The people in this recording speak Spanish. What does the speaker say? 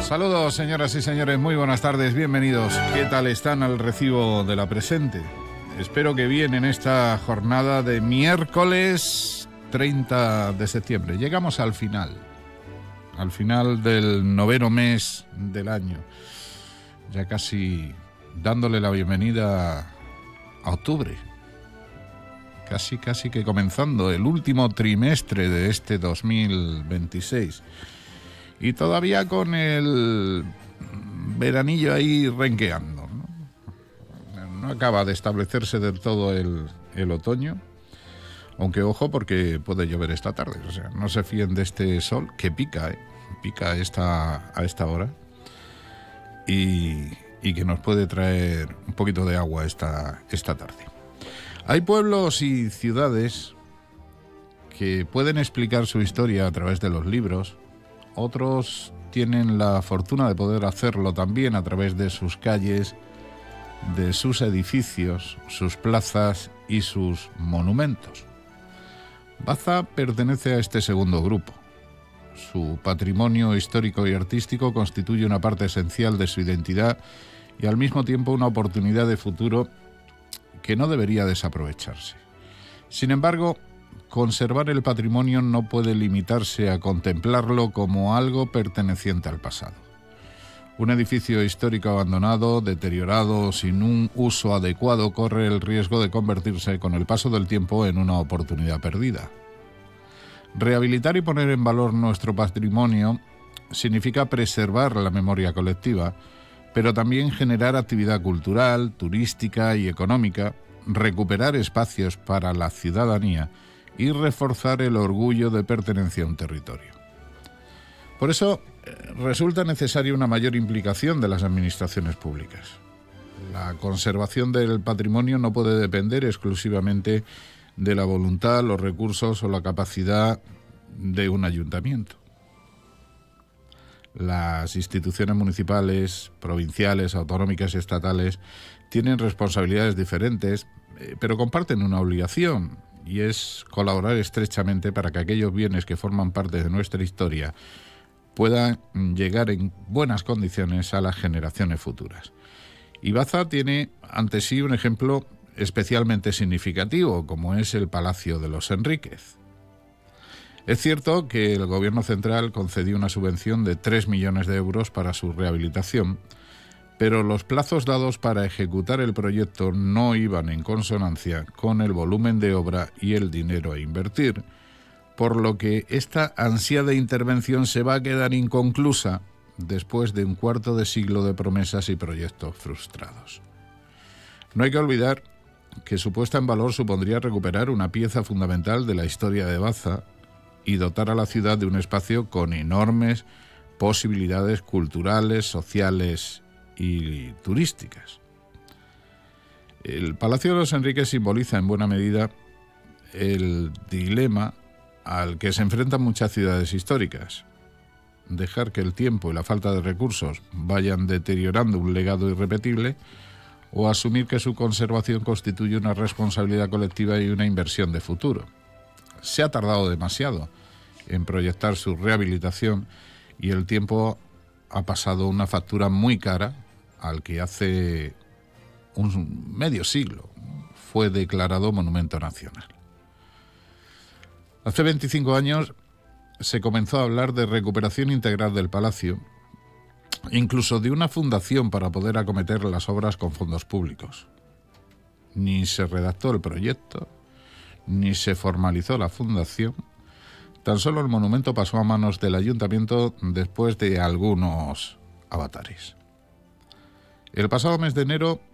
Saludos, señoras y señores, muy buenas tardes, bienvenidos. ¿Qué tal están al recibo de la presente? Espero que bien en esta jornada de miércoles 30 de septiembre. Llegamos al final del 9º mes del año, ya casi dándole la bienvenida a octubre. Casi que comenzando el último trimestre de este 2026. Y todavía con el veranillo ahí renqueando, ¿no? No acaba de establecerse del todo el otoño. Aunque ojo, porque puede llover esta tarde. O sea, no se fíen de este sol que pica a esta hora. Y que nos puede traer un poquito de agua esta tarde. Hay pueblos y ciudades que pueden explicar su historia a través de los libros. Otros tienen la fortuna de poder hacerlo también a través de sus calles, de sus edificios, sus plazas y sus monumentos. Baza pertenece a este segundo grupo. Su patrimonio histórico y artístico constituye una parte esencial de su identidad y al mismo tiempo una oportunidad de futuro que no debería desaprovecharse. Sin embargo, conservar el patrimonio no puede limitarse a contemplarlo como algo perteneciente al pasado. Un edificio histórico abandonado, deteriorado, sin un uso adecuado, corre el riesgo de convertirse con el paso del tiempo en una oportunidad perdida. Rehabilitar y poner en valor nuestro patrimonio significa preservar la memoria colectiva, pero también generar actividad cultural, turística y económica, recuperar espacios para la ciudadanía y reforzar el orgullo de pertenencia a un territorio. Por eso resulta necesaria una mayor implicación de las administraciones públicas. La conservación del patrimonio no puede depender exclusivamente de la voluntad, los recursos o la capacidad de un ayuntamiento. Las instituciones municipales, provinciales, autonómicas y estatales tienen responsabilidades diferentes, pero comparten una obligación, y es colaborar estrechamente para que aquellos bienes que forman parte de nuestra historia puedan llegar en buenas condiciones a las generaciones futuras. Y Baza tiene ante sí un ejemplo especialmente significativo, como es el Palacio de los Enríquez. Es cierto que el Gobierno central concedió una subvención de 3 millones de euros para su rehabilitación, pero los plazos dados para ejecutar el proyecto no iban en consonancia con el volumen de obra y el dinero a invertir, por lo que esta ansiada intervención se va a quedar inconclusa después de un cuarto de siglo de promesas y proyectos frustrados. No hay que olvidar que su puesta en valor supondría recuperar una pieza fundamental de la historia de Baza y dotar a la ciudad de un espacio con enormes posibilidades culturales, sociales y turísticas. El Palacio de los Enríquez simboliza en buena medida el dilema al que se enfrentan muchas ciudades históricas: dejar que el tiempo y la falta de recursos vayan deteriorando un legado irrepetible, o asumir que su conservación constituye una responsabilidad colectiva y una inversión de futuro. Se ha tardado demasiado en proyectar su rehabilitación y el tiempo ha pasado una factura muy cara al que hace un medio siglo fue declarado Monumento Nacional. Hace 25 años se comenzó a hablar de recuperación integral del palacio, incluso de una fundación para poder acometer las obras con fondos públicos. Ni se redactó el proyecto, ni se formalizó la fundación. Tan solo el monumento pasó a manos del ayuntamiento después de algunos avatares. El pasado mes de enero